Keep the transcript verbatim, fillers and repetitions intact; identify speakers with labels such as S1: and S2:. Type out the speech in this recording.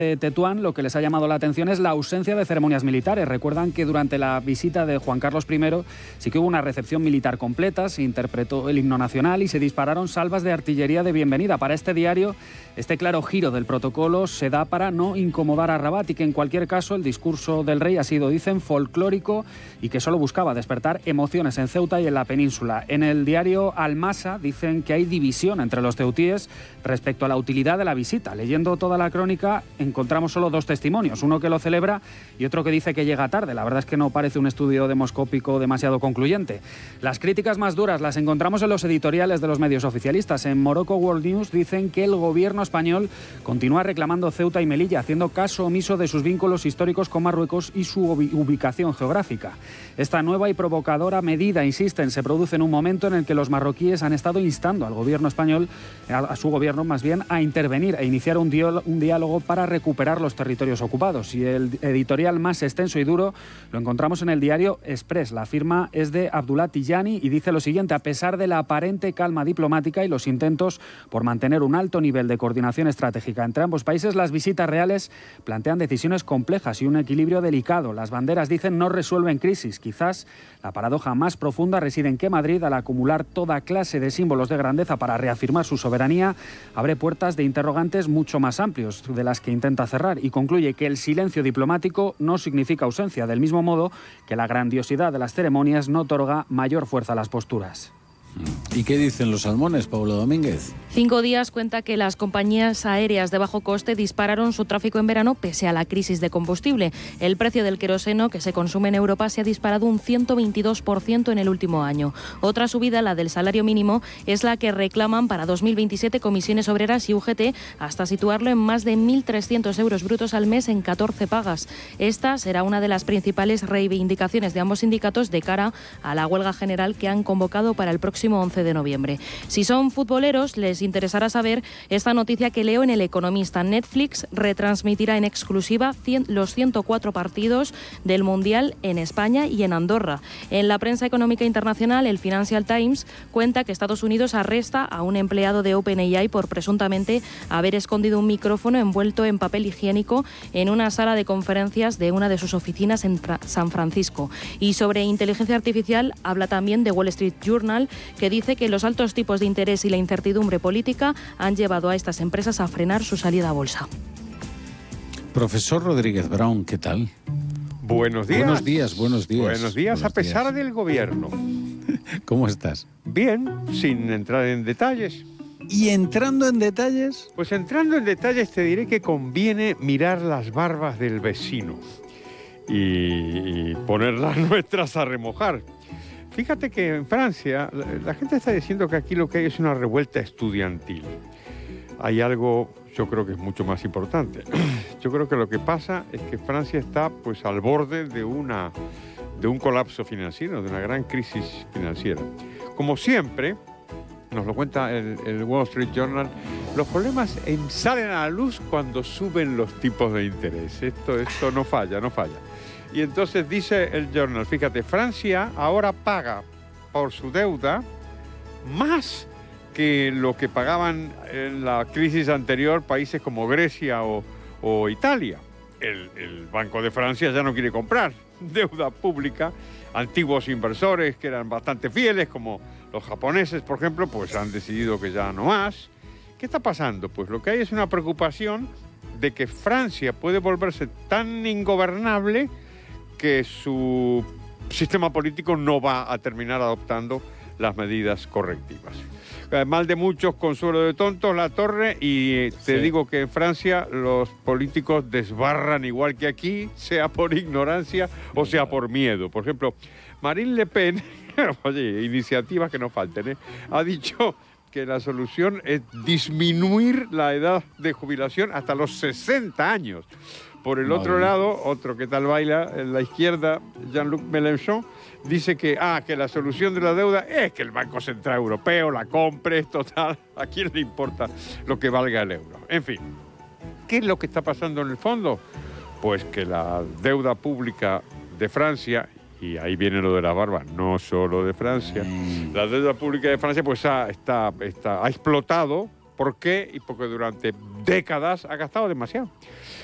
S1: de Tetuán, lo que les ha llamado la atención es la ausencia de ceremonias militares. Recuerdan que durante la visita de Juan Carlos primero sí que hubo una recepción militar completa, se interpretó el himno nacional y se dispararon salvas de artillería de bienvenida. Para este diario, este claro giro del protocolo se da para no incomodar a Rabat y que en cualquier caso el discurso del rey ha sido, dicen, folclórico y que solo buscaba despertar emociones en Ceuta y en la península. En el diario Al-Masa dicen que hay división entre los ceutíes respecto a la utilidad de la visita. Leyendo toda la crónica encontramos solo dos testimonios, uno que lo celebra y otro que dice que llega tarde. La verdad es que no parece un estudio demoscópico demasiado concluyente. Las críticas más duras las encontramos en los editoriales de los medios oficialistas. En Morocco World News dicen que el gobierno español continúa reclamando Ceuta y Melilla, haciendo caso omiso de sus vínculos históricos con Marruecos y su ubicación geográfica. Esta nueva y provocadora medida, insisten, se produce en un momento en el que los marroquíes han estado instando al gobierno español, a su gobierno más bien, a intervenir e iniciar un diálogo, un diálogo para recuperar los territorios ocupados. Y el editorial más extenso y duro lo encontramos en el diario Express. La firma es de Abdullah Tijani y dice lo siguiente: a pesar de la aparente calma diplomática y los intentos por mantener un alto nivel de coordinación estratégica entre ambos países, las visitas reales plantean decisiones complejas y un equilibrio delicado. Las banderas, dicen, no resuelven crisis. Quizás la paradoja más profunda reside en que Madrid, al acumular toda clase de símbolos de grandeza para reafirmar su soberanía, abre puertas de interrogantes mucho más amplios de las que intenta cerrar, y concluye que el silencio diplomático no significa ausencia, del mismo modo que la grandiosidad de las ceremonias no otorga mayor fuerza a las posturas.
S2: ¿Y qué dicen los salmones, Paula Domínguez?
S3: Cinco Días cuenta que las compañías aéreas de bajo coste dispararon su tráfico en verano pese a la crisis de combustible. El precio del queroseno que se consume en Europa se ha disparado un ciento veintidós por ciento en el último año. Otra subida, la del salario mínimo, es la que reclaman para dos mil veintisiete Comisiones Obreras y U G T, hasta situarlo en más de mil trescientos euros brutos al mes en catorce pagas. Esta será una de las principales reivindicaciones de ambos sindicatos de cara a la huelga general que han convocado para el próximo once de noviembre. Si son futboleros, les interesará saber esta noticia que leo en El Economista. Netflix retransmitirá en exclusiva cien, los ciento cuatro partidos del Mundial en España y en Andorra. En la prensa económica internacional, el Financial Times cuenta que Estados Unidos arresta a un empleado de OpenAI por presuntamente haber escondido un micrófono envuelto en papel higiénico en una sala de conferencias de una de sus oficinas en Fra- San Francisco. Y sobre inteligencia artificial habla también The Wall Street Journal, que dice que los altos tipos de interés y la incertidumbre política han llevado a estas empresas a frenar su salida a bolsa.
S2: Profesor Rodríguez Brown, ¿qué tal?
S4: Buenos días.
S2: Buenos días, buenos días.
S4: Buenos días,
S2: buenos
S4: a pesar
S2: días.
S4: del gobierno.
S2: ¿Cómo estás?
S4: Bien, sin entrar en detalles.
S2: Y entrando en detalles...
S4: Pues entrando en detalles te diré que conviene mirar las barbas del vecino y poner las nuestras a remojar. Fíjate que en Francia la, la gente está diciendo que aquí lo que hay es una revuelta estudiantil. Hay algo, yo creo que es mucho más importante. Yo creo que lo que pasa es que Francia está pues al borde de una de un colapso financiero, de una gran crisis financiera. Como siempre, nos lo cuenta el, el Wall Street Journal, los problemas en, salen a la luz cuando suben los tipos de interés. Esto, esto no falla, no falla. Y entonces dice el Journal, fíjate, Francia ahora paga por su deuda más que lo que pagaban en la crisis anterior países como Grecia o, o Italia. El, el Banco de Francia ya no quiere comprar deuda pública. Antiguos inversores que eran bastante fieles, como los japoneses, por ejemplo, pues han decidido que ya no más. ¿Qué está pasando? Pues lo que hay es una preocupación de que Francia puede volverse tan ingobernable que su sistema político no va a terminar adoptando las medidas correctivas. Mal de muchos, consuelo de tontos, la torre, y te sí. digo que en Francia los políticos desbarran igual que aquí, sea por ignorancia o sea por miedo. Por ejemplo, Marine Le Pen, oye, iniciativas que no falten, ¿eh? ha dicho que la solución es disminuir la edad de jubilación hasta los sesenta años. Por el Madre otro lado, otro que tal baila, en la izquierda, Jean-Luc Mélenchon, dice que, ah, que la solución de la deuda es que el Banco Central Europeo la compre, total, ¿a quién le importa lo que valga el euro? En fin, ¿qué es lo que está pasando en el fondo? Pues que la deuda pública de Francia, y ahí viene lo de la barba, no solo de Francia, mm. la deuda pública de Francia pues ha, está, está, ha explotado. ¿Por qué? Y porque durante décadas ha gastado demasiado.